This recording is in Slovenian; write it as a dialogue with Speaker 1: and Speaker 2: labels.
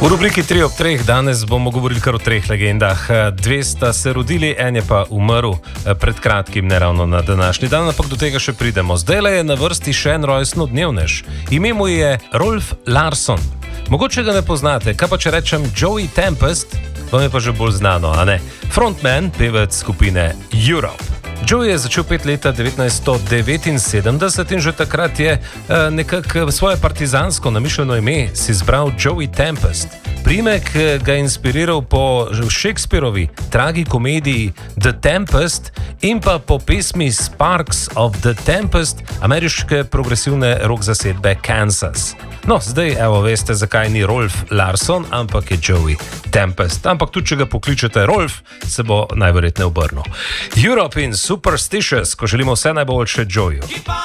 Speaker 1: V rubriki 3 ob 3 danes bomo govorili kar o 3 legendah. Dve sta se rodili, en je pa umrl pred kratkim, ne ravno na današnji dan, ampak do tega še pridemo. Zdaj je na vrsti še en rojstnodnevnež. Ime mu je Rolf Larsson. Mogoče ga ne poznate, kaj pa če rečem Joey Tempest, vam je pa že bolj znano, a ne? Frontman, pevec skupine Europe. Joey je začel pet leta 1979 in že takrat je nekako svoje partizansko namišljeno ime si izbral Joey Tempest. Priimek ga je inspiriral po Shakespearovi tragikomediji The Tempest in pa po pesmi Sparks of the Tempest ameriške progresivne rock zasedbe Kansas. No, zdaj evo veste, zakaj ni Rolf Larsson, ampak je Joey Tempest. Ampak tudi, če ga pokličete Rolf, se bo najverjetneje obrnil. Europe in Superstitious, ko želimo vse najboljše Joeyu.